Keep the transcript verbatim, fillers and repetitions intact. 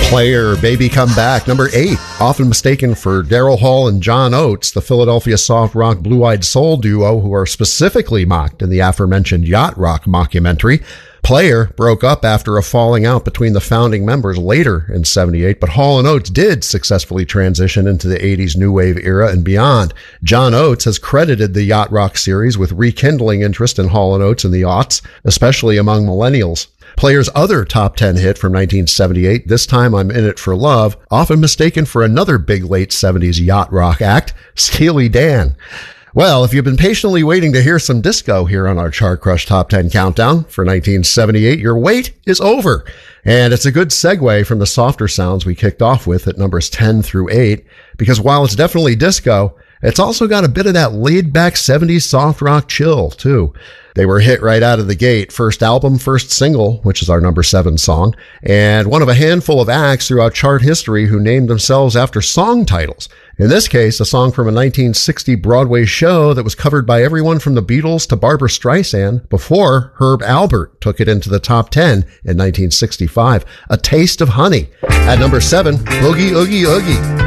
Player, Baby Come Back, number eight. Often mistaken for Daryl Hall and John Oates, the Philadelphia soft rock blue-eyed soul duo who are specifically mocked in the aforementioned yacht rock mockumentary. Player broke up after a falling out between the founding members later in seventy-eight, but Hall and Oates did successfully transition into the eighties new wave era and beyond. John Oates has credited the yacht rock series with rekindling interest in Hall and Oates in the aughts, especially among millennials. Player's other top ten hit from nineteen seventy-eight, This Time I'm In It for Love, often mistaken for another big late seventies yacht rock act, Steely Dan. Well, if you've been patiently waiting to hear some disco here on our Chart Crush Top ten Countdown for nineteen seventy-eight, your wait is over. And it's a good segue from the softer sounds we kicked off with at numbers ten through eight, because while it's definitely disco, it's also got a bit of that laid-back seventies soft rock chill, too. They were hit right out of the gate, first album, first single, which is our number seven song, and one of a handful of acts throughout chart history who named themselves after song titles. In this case, a song from a nineteen sixty Broadway show that was covered by everyone from the Beatles to Barbra Streisand before Herb Alpert took it into the top ten in nineteen sixty-five. A Taste of Honey. At number seven, Boogie Oogie Oogie.